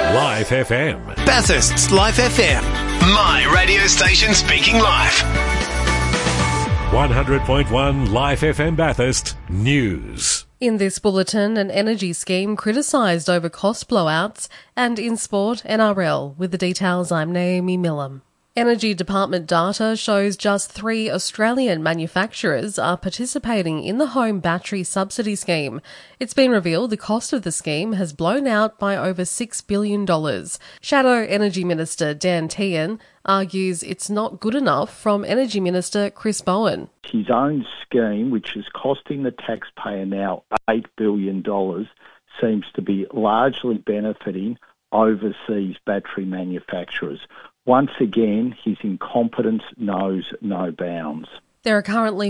Life FM. Bathurst's Life FM. My radio station speaking life. 100.1 Life FM Bathurst News. In this bulletin, an energy scheme criticised over cost blowouts, and in sport, NRL. With the details, I'm Naomi Millam. Energy Department data shows just 3 Australian manufacturers are participating in the home battery subsidy scheme. It's been revealed the cost of the scheme has blown out by over $6 billion. Shadow Energy Minister Dan Tehan argues it's not good enough from Energy Minister Chris Bowen. His own scheme, which is costing the taxpayer now $8 billion, seems to be largely benefiting overseas battery manufacturers. Once again, his incompetence knows no bounds. There are currently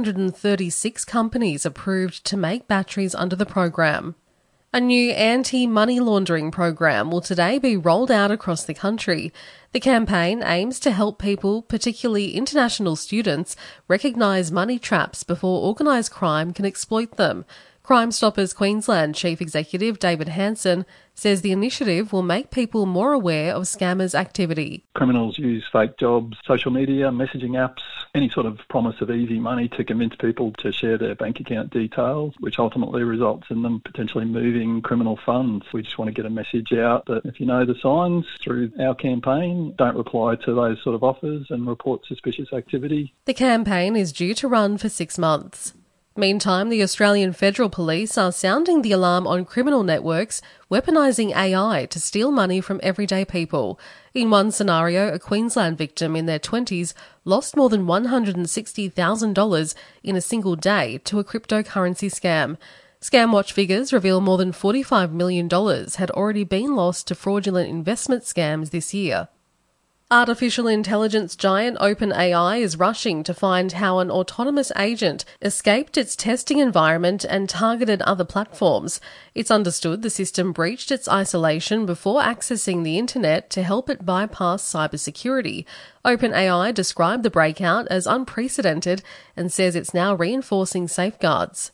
136 companies approved to make batteries under the program. A new anti-money laundering program will today be rolled out across the country. The campaign aims to help people, particularly international students, recognise money traps before organised crime can exploit them. Crime Stoppers Queensland Chief Executive David Hanson says the initiative will make people more aware of scammers' activity. Criminals use fake jobs, social media, messaging apps, any sort of promise of easy money to convince people to share their bank account details, which ultimately results in them potentially moving criminal funds. We just want to get a message out that if you know the signs through our campaign, don't reply to those sort of offers and report suspicious activity. The campaign is due to run for 6 months. Meantime, the Australian Federal Police are sounding the alarm on criminal networks weaponising AI to steal money from everyday people. In one scenario, a Queensland victim in their 20s lost more than $160,000 in a single day to a cryptocurrency scam. ScamWatch figures reveal more than $45 million had already been lost to fraudulent investment scams this year. Artificial intelligence giant OpenAI is rushing to find how an autonomous agent escaped its testing environment and targeted other platforms. It's understood the system breached its isolation before accessing the internet to help it bypass cybersecurity. OpenAI described the breakout as unprecedented and says it's now reinforcing safeguards.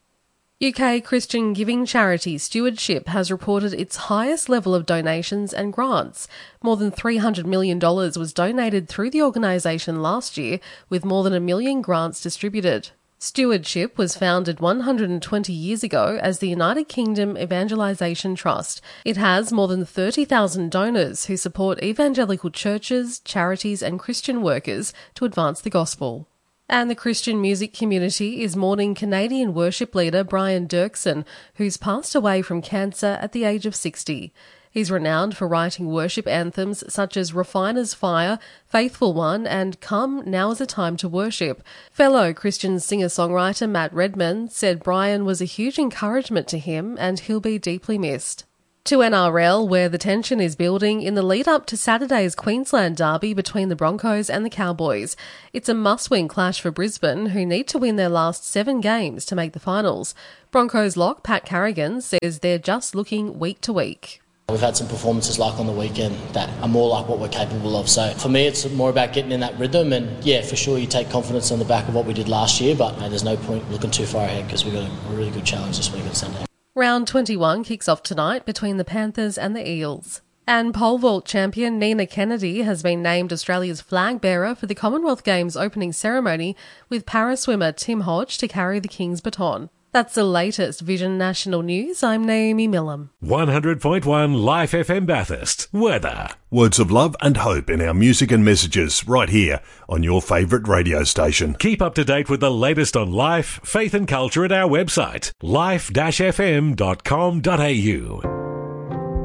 UK Christian giving charity Stewardship has reported its highest level of donations and grants. More than $300 million was donated through the organisation last year, with more than 1 million grants distributed. Stewardship was founded 120 years ago as the United Kingdom Evangelisation Trust. It has more than 30,000 donors who support evangelical churches, charities and Christian workers to advance the gospel. And the Christian music community is mourning Canadian worship leader Brian Dirksen, who's passed away from cancer at the age of 60. He's renowned for writing worship anthems such as Refiner's Fire, Faithful One, and Come, Now is a Time to Worship. Fellow Christian singer-songwriter Matt Redman said Brian was a huge encouragement to him and he'll be deeply missed. To NRL, where the tension is building in the lead-up to Saturday's Queensland derby between the Broncos and the Cowboys. It's a must-win clash for Brisbane, who need to win their last 7 games to make the finals. Broncos lock Pat Carrigan says they're just looking week to week. We've had some performances like on the weekend that are more like what we're capable of. So for me, it's more about getting in that rhythm. And yeah, for sure, you take confidence on the back of what we did last year. But there's no point looking too far ahead because we've got a really good challenge this week on Sunday. Round 21 kicks off tonight between the Panthers and the Eels. And pole vault champion Nina Kennedy has been named Australia's flag bearer for the Commonwealth Games opening ceremony, with para-swimmer Tim Hodge to carry the King's baton. That's the latest Vision National News. I'm Naomi Millam. 100.1 Life FM Bathurst. Weather. Words of love and hope in our music and messages right here on your favourite radio station. Keep up to date with the latest on life, faith and culture at our website, life-fm.com.au.